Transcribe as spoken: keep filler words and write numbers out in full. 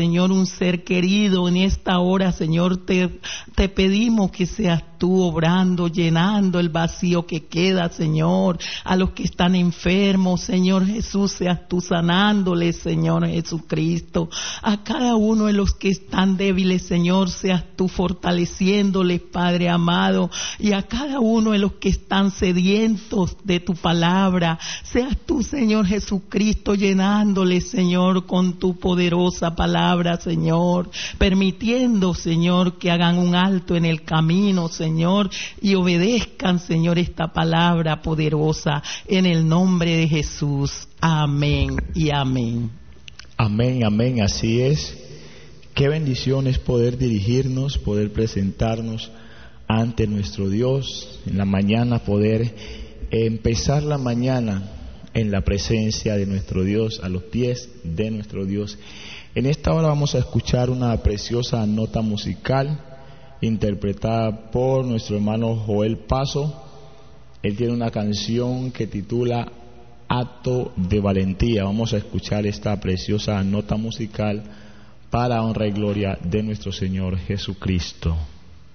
Señor, un ser querido en esta hora, Señor, te, te pedimos que seas tú obrando, llenando el vacío que queda, Señor, a los que están enfermos, Señor Jesús, seas tú sanándoles, Señor Jesucristo, a cada uno de los que están débiles, Señor, seas tú fortaleciéndoles, Padre amado, y a cada uno de los que están sedientos de tu palabra, seas tú, Señor Jesucristo, llenándoles, Señor, con tu poderosa palabra, Señor, permitiendo, Señor, que hagan un alto en el camino, Señor, y obedezcan, Señor, esta palabra poderosa, en el nombre de Jesús. Amén y amén. Amén, amén, así es. Qué bendición es poder dirigirnos, poder presentarnos ante nuestro Dios en la mañana, poder empezar la mañana en la presencia de nuestro Dios, a los pies de nuestro Dios. En esta hora vamos a escuchar una preciosa nota musical interpretada por nuestro hermano Joel Paso. Él tiene una canción que titula Acto de Valentía. Vamos a escuchar esta preciosa nota musical para honra y gloria de nuestro Señor Jesucristo.